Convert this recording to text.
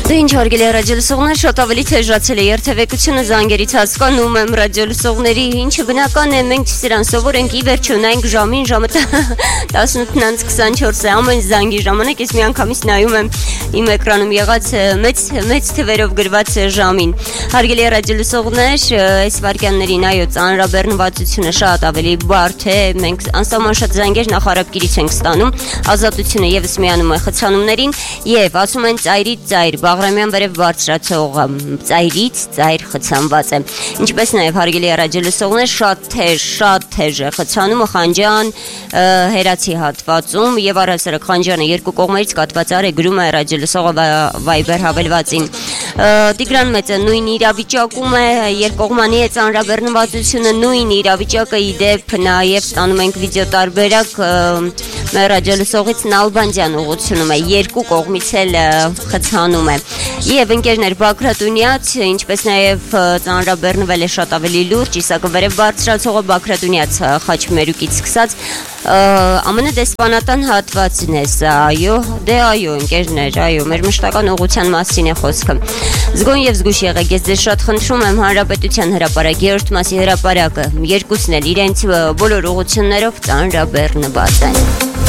Դե ինչ հարգելի ռադիոլսողներ, շատ ավելի թեժացել է երթևեկությունը, զանգերից հասկանում եմ ռադիոլսողների, ինչը բնական է, մենք սրան սովոր ենք, ի վերջո նայենք ժամին, ժամը 18:24 է, ամեն զանգի ժամանակ, ես միանգամից նայում եմ իմ էկրանում եղած մեծ թվերով գրված ժամին։ Հարգելի ռադիոլսողներ, այս վարքյաններին այո, ծանրաբեռնվածությունը շատ ավելի բարդ է, մենք անսահման շատ զանգեր նախարարքիրից ենք ստանում, ազատությունը եւս միանում է խցանումներին եւ ասում են ծայրից ծայր, Բաղրամյան վերև բարձրացող ծայրից ծայր խցանված է։ Ինչպես նաեւ հարգելի ռադիոլսողներ, շատ թեժ է խցանումը Խանջան Հերացի հատվածում եւ առհասարակ Խանջանը երկու կողմերից կատվածար է, գրում է ռադիոլսողը Viber հավելվածին։ Տիգրան մեծը նույն իրավիճակում է, երկկողմանի է ծանրաբեռնվածությունը նույն իրավիճակը իդեպ նաեւ ստանում ենք վիդեո տարբերակ մեր ռադիոլսողից Նալբանդյան ուղղությունում է, երկու կողմից էլ խցանում է։ Եվ ընկերներ Բաքրատունյաց, ինչպես նաև ծանրաբեռնվել է շատ ավելի լուրջ, Իսակը վերև բարձրացողը Բաքրատունյաց խաչմերուկից սկսած ԱՄՆ դեսպանատան հատվածն է սա, այո, դե այո ընկերներ, այո, մեր մշտական ուղղության մասին է խոսքը։ Զգոն եւ զգուշ եղեք, ես ձեզ շատ խնդրում եմ Հանրապետության հրապարակ, երրորդ մասի հրապարակը, երկուսն էլ իրենց բոլոր ուղղություններով ծանրաբեռնված են։